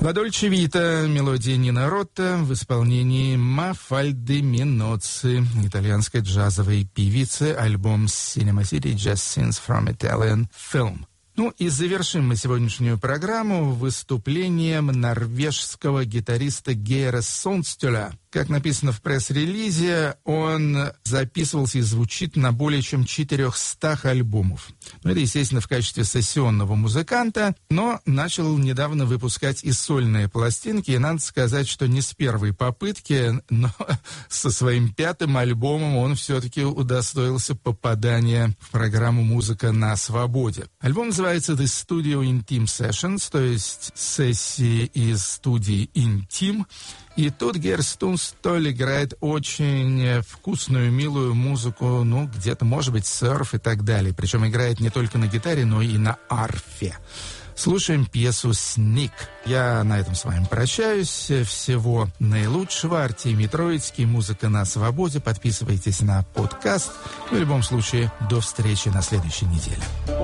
La Dolce Vita, мелодия Нино Ротта в исполнении Мафальды Миноцци, итальянской джазовой певицы, альбом Cinema City Jazz Scenes from Italian Film. Ну и завершим мы сегодняшнюю программу выступлением норвежского гитариста Гейра Сондстюля. Как написано в пресс-релизе, он записывался и звучит на более чем 400 альбомов. Ну, это, естественно, в качестве сессионного музыканта, но начал недавно выпускать и сольные пластинки. И надо сказать, что не с первой попытки, но со своим 5-м альбомом он все-таки удостоился попадания в программу «Музыка на свободе». Альбом называется «The Studio Intim Sessions», то есть сессии из студии «Интим». И тут Гейр Сондстюль играет очень вкусную, милую музыку, ну, где-то, может быть, серф и так далее. Причем играет не только на гитаре, но и на арфе. Слушаем пьесу «Сник». Я на этом с вами прощаюсь. Всего наилучшего. Артемий Троицкий, «Музыка на свободе». Подписывайтесь на подкаст. В любом случае, до встречи на следующей неделе.